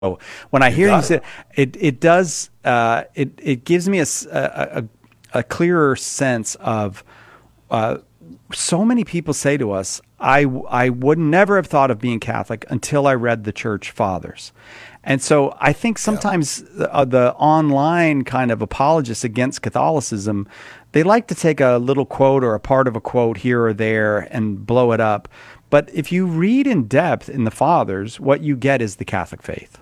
So when I You hear you got it. say it does it gives me a clearer sense of so many people say to us, I would never have thought of being Catholic until I read the Church Fathers. And so I think sometimes the online kind of apologists against Catholicism, they like to take a little quote or a part of a quote here or there and blow it up. But if you read in depth in the Fathers, what you get is the Catholic faith.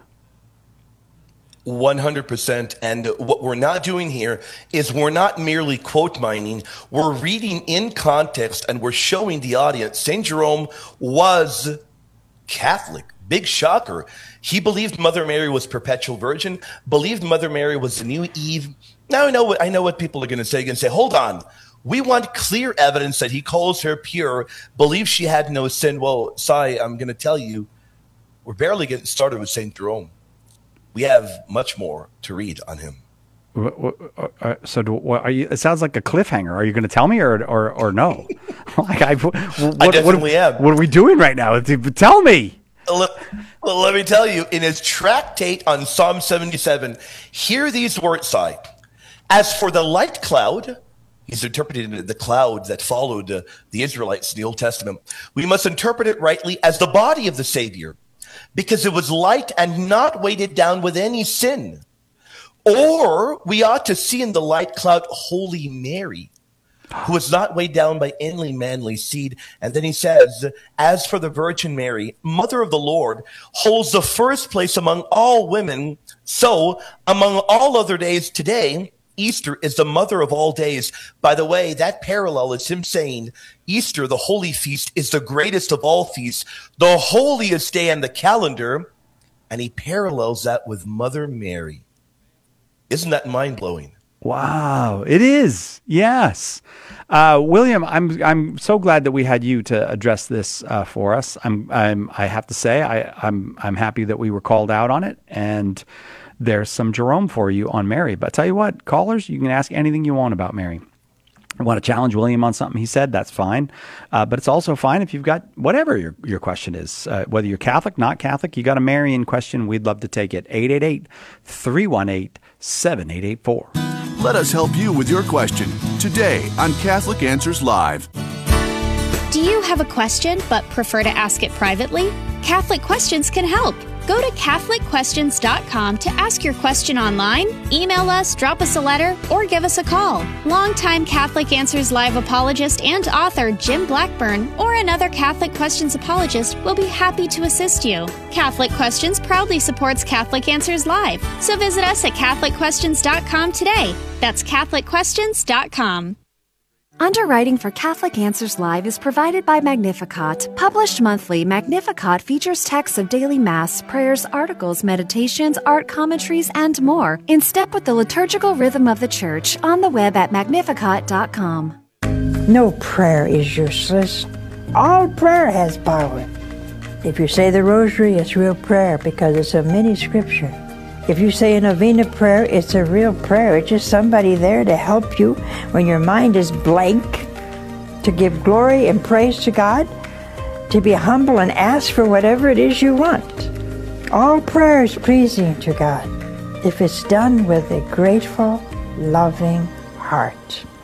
100%. And what we're not doing here is we're not merely quote mining. We're reading in context and we're showing the audience St. Jerome was Catholic. Big shocker. He believed Mother Mary was perpetual virgin, believed Mother Mary was the new Eve. Now I know what people are going to say. They're going to say, hold on. We want clear evidence that he calls her pure, believes she had no sin. Well, Sai, I'm going to tell you, we're barely getting started with St. Jerome. We have much more to read on him. So are you, it sounds like a cliffhanger. Are you going to tell me or no? Like I definitely am. What are we doing right now? Tell me. Let me tell you, in his tractate on Psalm 77, hear these words, Sai. As for the light cloud, he's interpreted the cloud that followed the Israelites in the Old Testament. We must interpret it rightly as the body of the Savior, because it was light and not weighted down with any sin. Or we ought to see in the light cloud Holy Mary, who is not weighed down by any manly seed. And then he says, as for the Virgin Mary, Mother of the Lord, holds the first place among all women. So among all other days today, Easter is the mother of all days. By the way, that parallel is him saying Easter, the holy feast, is the greatest of all feasts, the holiest day on the calendar. And he parallels that with Mother Mary. Isn't that mind-blowing? Wow, it is. Yes. William, I'm so glad that we had you to address this for us. I have to say I'm happy that we were called out on it, and there's some Jerome for you on Mary. But tell you what, callers, you can ask anything you want about Mary. Want to challenge William on something he said, that's fine. But it's also fine if you've got whatever your question is. Whether you're Catholic, not Catholic, you got a Marian question, we'd love to take it. 888-318-7884. Let us help you with your question today on Catholic Answers Live. Do you have a question but prefer to ask it privately? Catholic Questions can help. Go to CatholicQuestions.com to ask your question online, email us, drop us a letter, or give us a call. Longtime Catholic Answers Live apologist and author Jim Blackburn or another Catholic Questions apologist will be happy to assist you. Catholic Questions proudly supports Catholic Answers Live, so visit us at CatholicQuestions.com today. That's CatholicQuestions.com. Underwriting for Catholic Answers Live is provided by Magnificat. Published monthly, Magnificat features texts of daily Mass, prayers, articles, meditations, art commentaries, and more, in step with the liturgical rhythm of the Church, on the web at magnificat.com. No prayer is useless. All prayer has power. If you say the rosary, it's real prayer because it's a mini scripture. If you say a novena prayer, it's a real prayer. It's just somebody there to help you when your mind is blank, to give glory and praise to God, to be humble and ask for whatever it is you want. All prayer is pleasing to God if it's done with a grateful, loving heart.